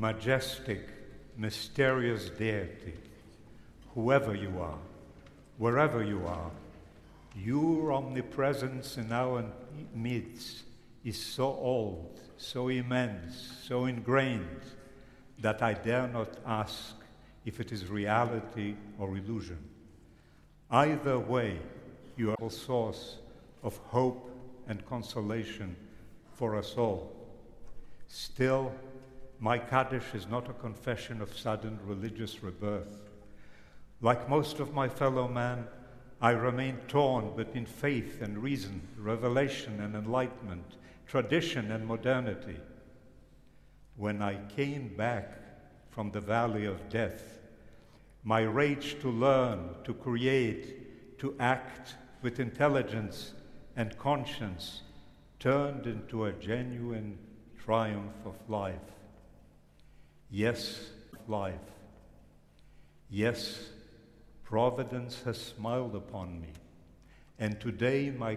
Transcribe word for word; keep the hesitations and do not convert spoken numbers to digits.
majestic, mysterious deity, whoever you are, wherever you are, your omnipresence in our midst is so old, so immense, so ingrained, that I dare not ask if it is reality or illusion. Either way, you are a source of hope and consolation for us all. Still, my Kaddish is not a confession of sudden religious rebirth. Like most of my fellow man, I remain torn between faith and reason, revelation and enlightenment, tradition and modernity. When I came back from the valley of death, my rage to learn, to create, to act with intelligence and conscience turned into a genuine triumph of life. Yes, life. Yes, Providence has smiled upon me, and today my